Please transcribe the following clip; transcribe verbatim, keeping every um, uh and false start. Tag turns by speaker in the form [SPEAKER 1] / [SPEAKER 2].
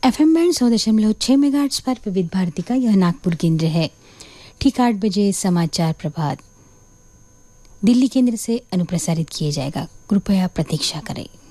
[SPEAKER 1] FM band सौ दशमलव छह मेगाहर्ट्ज पर विविध भारती का यह नागपुर केंद्र है। ठीक आठ बजे समाचार प्रभात दिल्ली केंद्र से अनुप्रसारित किए जाएगा। कृपया प्रतीक्षा करें।